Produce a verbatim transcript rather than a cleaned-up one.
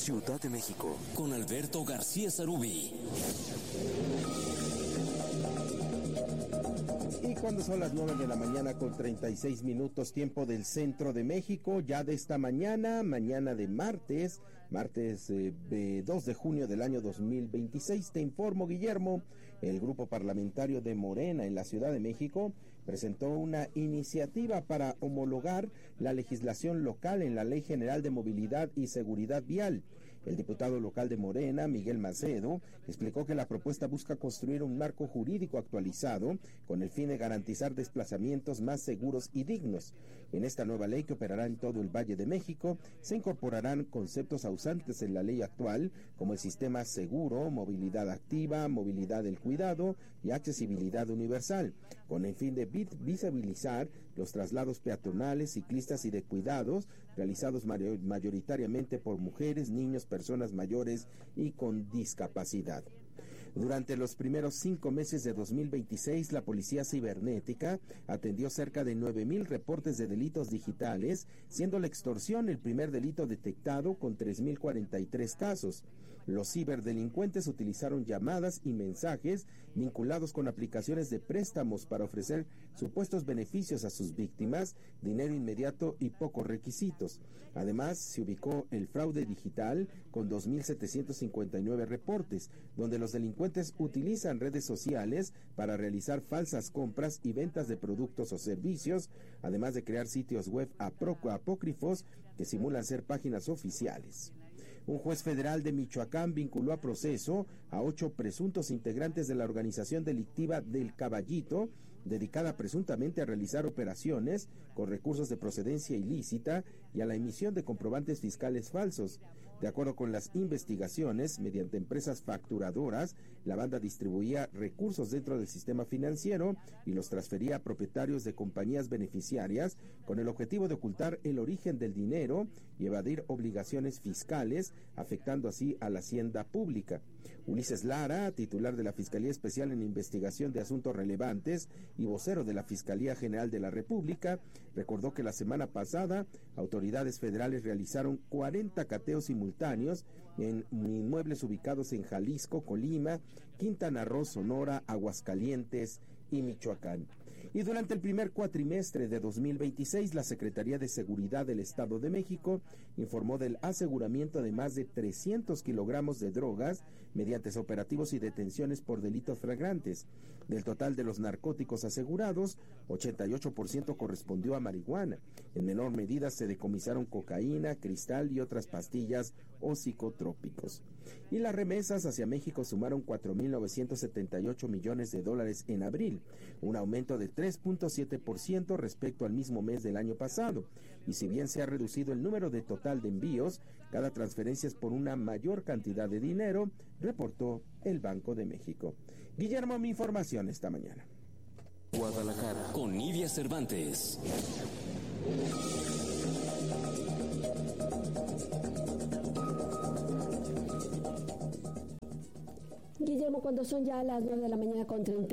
Ciudad de México, con Alberto García Zarubi. Y cuando son las nueve de la mañana con treinta y seis minutos, tiempo del centro de México, ya de esta mañana, mañana de martes, martes eh, de dos de junio del año dos mil veintiséis, te informo, Guillermo, el grupo parlamentario de Morena en la Ciudad de México presentó una iniciativa para homologar la legislación local en la Ley General de Movilidad y Seguridad Vial. El diputado local de Morena, Miguel Macedo, explicó que la propuesta busca construir un marco jurídico actualizado con el fin de garantizar desplazamientos más seguros y dignos. En esta nueva ley, que operará en todo el Valle de México, se incorporarán conceptos ausentes en la ley actual, como el sistema seguro, movilidad activa, movilidad del cuidado y accesibilidad universal, con el fin de visibilizar los traslados peatonales, ciclistas y de cuidados realizados mayoritariamente por mujeres, niños, personas mayores y con discapacidad. Durante los primeros cinco meses de dos mil veintiséis, la Policía Cibernética atendió cerca de nueve mil reportes de delitos digitales, siendo la extorsión el primer delito detectado con tres mil cuarenta y tres casos. Los ciberdelincuentes utilizaron llamadas y mensajes vinculados con aplicaciones de préstamos para ofrecer supuestos beneficios a sus víctimas, dinero inmediato y pocos requisitos. Además, se ubicó el fraude digital con dos mil setecientos cincuenta y nueve reportes, donde los delincuentes utilizan redes sociales para realizar falsas compras y ventas de productos o servicios, además de crear sitios web apócrifos que simulan ser páginas oficiales. Un juez federal de Michoacán vinculó a proceso a ocho presuntos integrantes de la organización delictiva del Caballito, dedicada presuntamente a realizar operaciones con recursos de procedencia ilícita y a la emisión de comprobantes fiscales falsos. De acuerdo con las investigaciones, mediante empresas facturadoras, la banda distribuía recursos dentro del sistema financiero y los transfería a propietarios de compañías beneficiarias con el objetivo de ocultar el origen del dinero y evadir obligaciones fiscales, afectando así a la hacienda pública. Ulises Lara, titular de la Fiscalía Especial en Investigación de Asuntos Relevantes y vocero de la Fiscalía General de la República, recordó que la semana pasada autoridades federales realizaron cuarenta cateos simultáneos en inmuebles ubicados en Jalisco, Colima, Quintana Roo, Sonora, Aguascalientes y Michoacán. Y durante el primer cuatrimestre de dos mil veintiséis, la Secretaría de Seguridad del Estado de México informó del aseguramiento de más de trescientos kilogramos de drogas mediante operativos y detenciones por delitos flagrantes. Del total de los narcóticos asegurados, ochenta y ocho por ciento correspondió a marihuana. En menor medida se decomisaron cocaína, cristal y otras pastillas o psicotrópicos. Y las remesas hacia México sumaron cuatro mil novecientos setenta y ocho millones de dólares en abril, un aumento de tres punto siete por ciento respecto al mismo mes del año pasado. Y si bien se ha reducido el número de total de envíos, cada transferencia es por una mayor cantidad de dinero, reportó el Banco de México. Guillermo, mi información esta mañana. Guadalajara, con Nidia Cervantes. Guillermo, cuando son ya las nueve de la mañana con treinta